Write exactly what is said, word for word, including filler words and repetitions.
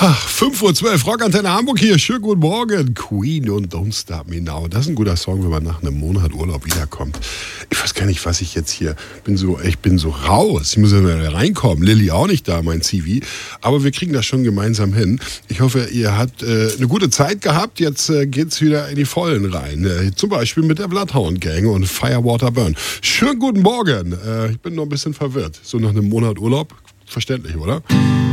fünf Uhr zwölf, Rockantenne Hamburg hier. Schönen guten Morgen. Queen und Don't Stop Me Now. Das ist ein guter Song, wenn man nach einem Monat Urlaub wiederkommt. Ich weiß gar nicht, was ich jetzt hier bin. So, ich bin so raus. Ich muss ja wieder reinkommen. Lilly auch nicht da, mein C V. Aber wir kriegen das schon gemeinsam hin. Ich hoffe, ihr habt äh, eine gute Zeit gehabt. Jetzt äh, geht's wieder in die Vollen rein. Äh, zum Beispiel mit der Bloodhound Gang und Firewater Burn. Schönen guten Morgen. Äh, ich bin noch ein bisschen verwirrt. So nach einem Monat Urlaub. Verständlich, oder?